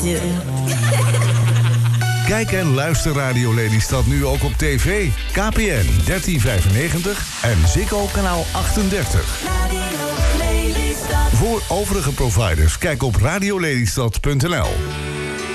do. Kijk en luister Radio Lelystad nu ook op tv. KPN 1395 en Ziggo kanaal 38. Radio Lelystad. Voor overige providers kijk op radiolelystad.nl.